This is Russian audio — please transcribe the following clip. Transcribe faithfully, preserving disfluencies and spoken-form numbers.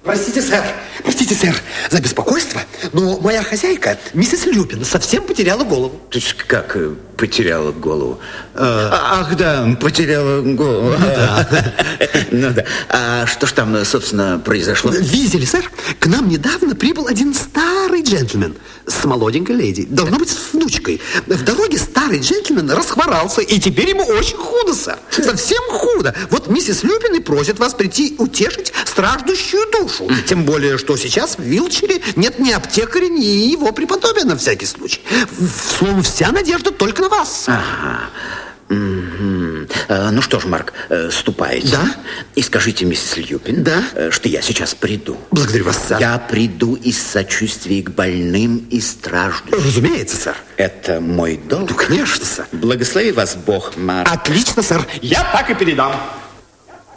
Простите, сэр, простите, сэр, за беспокойство, но моя хозяйка, миссис Люпин, совсем потеряла голову. То есть как потеряла голову? А, ах, да, потеряла голову. Ну да. Ну да. А что ж там, собственно, произошло? Видели, сэр, к нам недавно прибыл один старый джентльмен с молоденькой леди. Должно быть, с внучкой. В дороге старый джентльмен расхворался, и теперь ему очень худо, сэр. Совсем худо. Вот миссис Люпин и просит вас прийти утешить страждущую душу. Тем более, что сейчас в Вилчере нет ни аптекаря, ни его преподобия на всякий случай. Словом, вся надежда только на вас. Ага. Mm-hmm. А, ну что ж, Марк, э, ступайте. Да? И скажите миссис Люпин, да? э, что я сейчас приду. Благодарю вас, сэр. Я приду из сочувствия к больным и страждущим. Разумеется, сэр. Это мой долг. Ну, конечно, сэр. Благослови вас Бог, Марк. Отлично, сэр. Я так и передам.